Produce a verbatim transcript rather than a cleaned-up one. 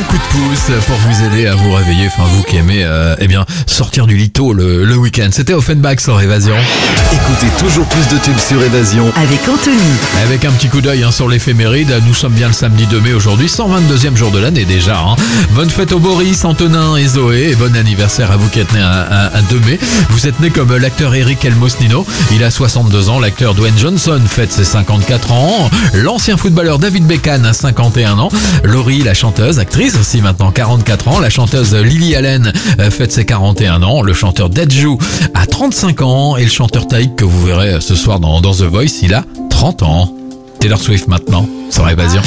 coup de pouce pour vous aider à vous réveiller, enfin vous qui aimez euh, eh bien sortir du lito le, le week-end. C'était Offenbach sur Évasion. Écoutez toujours plus de tubes sur Évasion. Avec Anthony. Avec un petit coup d'œil hein, sur l'éphéméride, nous sommes bien le samedi deux mai aujourd'hui, cent vingt-deuxième jour de l'année déjà. Hein. Bonne fête aux Boris, Antonin et Zoé, et bon anniversaire à vous qui êtes nés un, un, un deux mai. Vous êtes nés comme l'acteur Eric Elmosnino, il a soixante-deux ans, l'acteur Dwayne Johnson fête ses cinquante-quatre ans, l'ancien footballeur David Beckham a cinquante et un ans, Laurie, la chanteuse, actrice aussi maintenant, quarante-quatre ans, la chanteuse Lily Allen fête ses quarante et un ans, le chanteur Dadju a trente-cinq ans et le chanteur Taïk que vous verrez ce soir dans, dans The Voice, il a trente ans. Taylor Swift maintenant, sur Évasion.